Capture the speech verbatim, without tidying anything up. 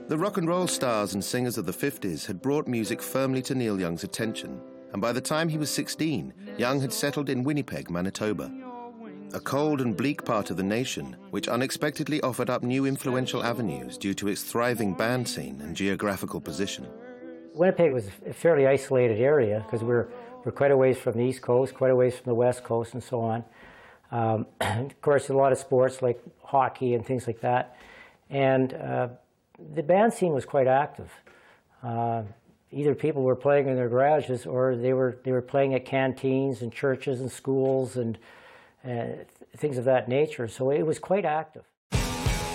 The rock and roll stars and singers of the fifties had brought music firmly to Neil Young's attention, and by the time he was sixteen, Young had settled in Winnipeg, Manitoba, a cold and bleak part of the nation, which unexpectedly offered up new influential avenues due to its thriving band scene and geographical position. Winnipeg was a fairly isolated area because we're, we're quite a ways from the East Coast, quite a ways from the West Coast, and so on. Um, of course, a lot of sports like hockey and things like that. And uh, the band scene was quite active. Uh, either people were playing in their garages or they were, they were playing at canteens and churches and schools and uh, things of that nature. So it was quite active.